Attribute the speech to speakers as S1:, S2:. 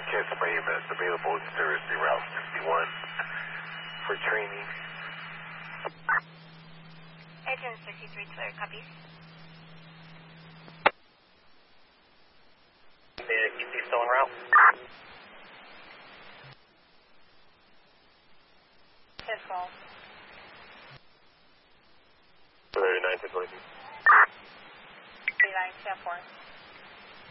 S1: cancel my EMS available in service to Route 51 for training.
S2: Agent 63 clear, copies.
S3: Keep these still en route.
S2: His call.
S1: 39 to 22.
S2: 39, 10 4.